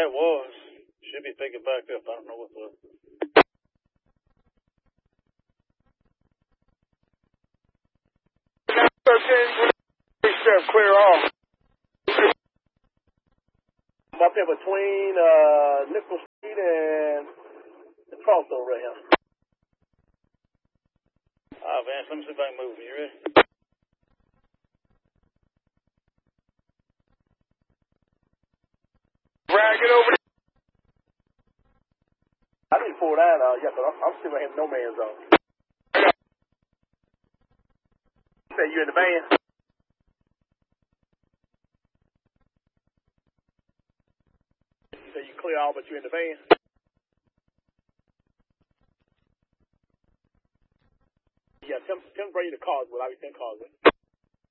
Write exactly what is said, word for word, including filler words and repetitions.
Yeah, it was. Should be picking back up. I don't know what the... thirteen, clear off. I'm up here between uh, Nickel Street and the crossover right here. All right, Vance, let me see if I can move. You ready? Brad, get over there. I need to pull down now, yeah, but I'm, I'm still in no man's zone. You say you in the van? You say you clear all, but you in the van? Yeah, Tim, Tim bring you the cars, but I'll be ten cars in.